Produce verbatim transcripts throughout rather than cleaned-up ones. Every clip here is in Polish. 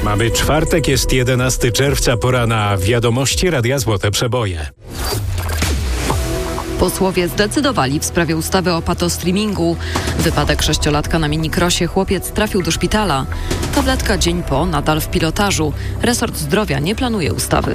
Mamy czwartek, jest jedenastego czerwca, pora na wiadomości Radia Złote Przeboje. Posłowie zdecydowali w sprawie ustawy o patostreamingu. Wypadek sześciolatka na minikrosie, chłopiec trafił do szpitala. Tabletka dzień po, nadal w pilotażu. Resort Zdrowia nie planuje ustawy.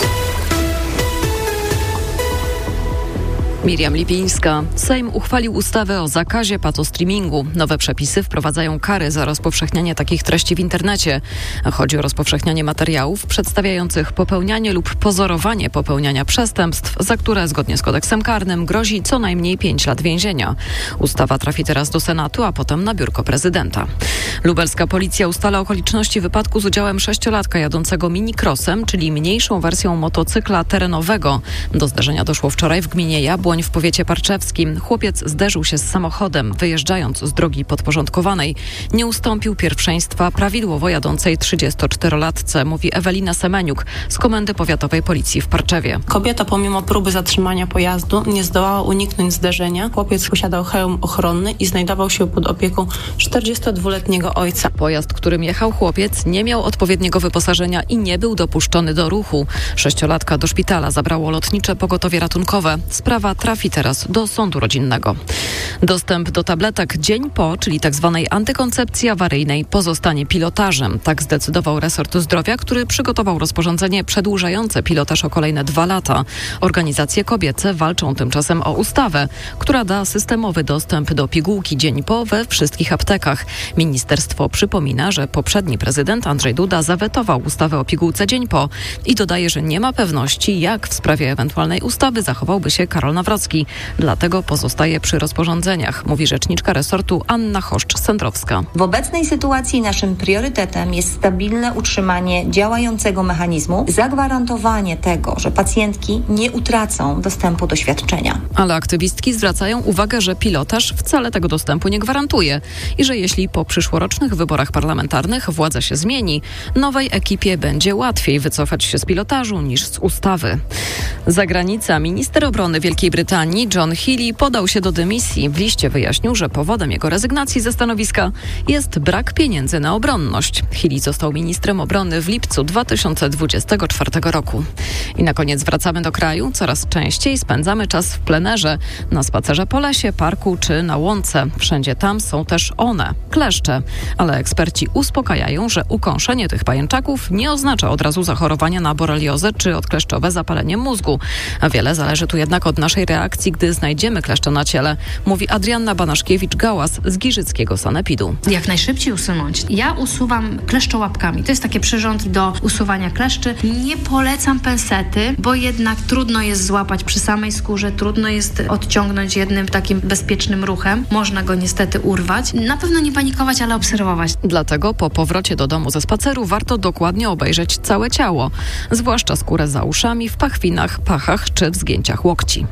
Miriam Lipińska. Sejm uchwalił ustawę o zakazie patostreamingu. Nowe przepisy wprowadzają kary za rozpowszechnianie takich treści w internecie. Chodzi o rozpowszechnianie materiałów przedstawiających popełnianie lub pozorowanie popełniania przestępstw, za które zgodnie z kodeksem karnym grozi co najmniej pięć lat więzienia. Ustawa trafi teraz do Senatu, a potem na biurko prezydenta. Lubelska policja ustala okoliczności wypadku z udziałem sześciolatka jadącego minicrossem, czyli mniejszą wersją motocykla terenowego. Do zdarzenia doszło wczoraj w gminie Jabłoń w powiecie parczewskim. Chłopiec zderzył się z samochodem, wyjeżdżając z drogi podporządkowanej. Nie ustąpił pierwszeństwa prawidłowo jadącej trzydziestoczterolatce, mówi Ewelina Semeniuk z Komendy Powiatowej Policji w Parczewie. Kobieta pomimo próby zatrzymania pojazdu nie zdołała uniknąć zderzenia. Chłopiec posiadał hełm ochronny i znajdował się pod opieką czterdziestodwuletniego ojca. Pojazd, którym jechał chłopiec, nie miał odpowiedniego wyposażenia i nie był dopuszczony do ruchu. Sześciolatka do szpitala zabrało lotnicze pogotowie ratunkowe. Sprawa trafi teraz do sądu rodzinnego. Dostęp do tabletek dzień po, czyli tzw. antykoncepcji awaryjnej, pozostanie pilotażem. Tak zdecydował resort zdrowia, który przygotował rozporządzenie przedłużające pilotaż o kolejne dwa lata. Organizacje kobiece walczą tymczasem o ustawę, która da systemowy dostęp do pigułki dzień po we wszystkich aptekach. Ministerstwo przypomina, że poprzedni prezydent Andrzej Duda zawetował ustawę o pigułce dzień po i dodaje, że nie ma pewności, jak w sprawie ewentualnej ustawy zachowałby się Karol Nawrocki. Dlatego pozostaje przy rozporządzeniach, mówi rzeczniczka resortu Anna Choszcz-Sędrowska. W obecnej sytuacji naszym priorytetem jest stabilne utrzymanie działającego mechanizmu, zagwarantowanie tego, że pacjentki nie utracą dostępu do świadczenia. Ale aktywistki zwracają uwagę, że pilotaż wcale tego dostępu nie gwarantuje i że jeśli po przyszłorocznych wyborach parlamentarnych władza się zmieni, nowej ekipie będzie łatwiej wycofać się z pilotażu niż z ustawy. Zagranica. Minister obrony Wielkiej Brytanii John Healey podał się do dymisji. W liście wyjaśnił, że powodem jego rezygnacji ze stanowiska jest brak pieniędzy na obronność. Healey został ministrem obrony w lipcu dwa tysiące dwudziestego czwartego roku. I na koniec wracamy do kraju. Coraz częściej spędzamy czas w plenerze, na spacerze po lesie, parku czy na łące. Wszędzie tam są też one, kleszcze. Ale eksperci uspokajają, że ukąszenie tych pajęczaków nie oznacza od razu zachorowania na boreliozę czy odkleszczowe zapalenie mózgu. A wiele zależy tu jednak od naszej reakcji, gdy znajdziemy kleszcze na ciele, mówi Adrianna Banaszkiewicz-Gałas z Giżyckiego Sanepidu. Jak najszybciej usunąć. Ja usuwam kleszczołapkami. To jest taki przyrząd do usuwania kleszczy. Nie polecam pensety, bo jednak trudno jest złapać przy samej skórze, trudno jest odciągnąć jednym takim bezpiecznym ruchem. Można go niestety urwać. Na pewno nie panikować, ale obserwować. Dlatego po powrocie do domu ze spaceru warto dokładnie obejrzeć całe ciało, zwłaszcza skórę za uszami, w pachwinach, pachach czy w zgięciach łokci.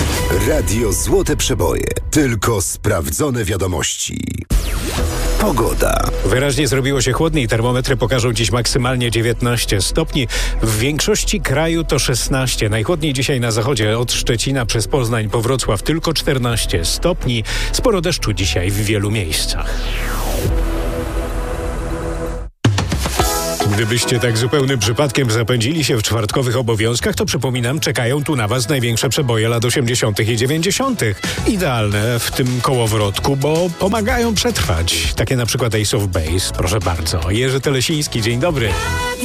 Radio Złote Przeboje. Tylko sprawdzone wiadomości. Pogoda. Wyraźnie zrobiło się chłodniej. Termometry pokażą dziś maksymalnie dziewiętnaście stopni. W większości kraju to szesnaście. Najchłodniej dzisiaj na zachodzie od Szczecina przez Poznań po Wrocław tylko czternaście stopni. Sporo deszczu dzisiaj w wielu miejscach. Gdybyście tak zupełnym przypadkiem zapędzili się w czwartkowych obowiązkach, to przypominam, czekają tu na Was największe przeboje lat osiemdziesiątych i dziewięćdziesiątych. Idealne w tym kołowrotku, bo pomagają przetrwać. Takie na przykład Ace of Base, proszę bardzo. Jerzy Telesiński, dzień dobry.